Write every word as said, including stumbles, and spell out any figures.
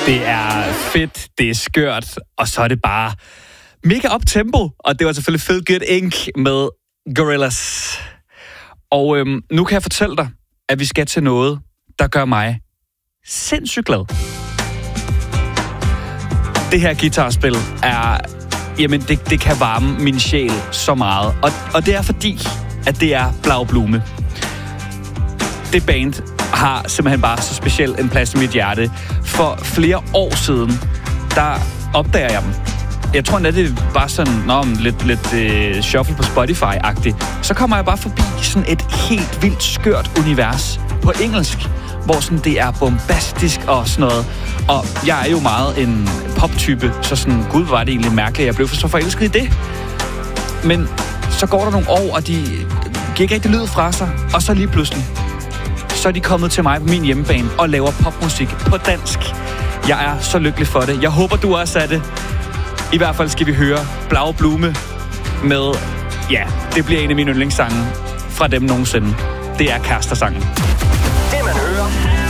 Det er fedt, det er skørt, og så er det bare mega up-tempo. Og det var selvfølgelig Feel Good Incorporated med Gorillaz. Og øhm, nu kan jeg fortælle dig, at vi skal til noget, der gør mig sindssygt glad. Det her guitarspil er... Jamen, det, det kan varme min sjæl så meget. Og, og det er fordi, at det er Blau Blume. Det band har simpelthen bare så speciel en plads i mit hjerte. For flere år siden, der opdager jeg dem. Jeg tror, at det er bare sådan nå, lidt, lidt uh, shuffle på Spotify-agtigt. Så kommer jeg bare forbi sådan et helt vildt skørt univers på engelsk, hvor sådan det er bombastisk og sådan noget. Og jeg er jo meget en poptype, så sådan, gud, var det egentlig mærkeligt, jeg blev så forelsket i det. Men så går der nogle år, og de giver ikke rigtig lyd fra sig, og så lige pludselig, så er de kommet til mig på min hjemmebane og laver popmusik på dansk. Jeg er så lykkelig for det. Jeg håber, du også er det. I hvert fald skal vi høre Blau Blume med, ja, det bliver en af mine yndlingssange fra dem nogensinde. Det er Kærester-sangen. Det man hører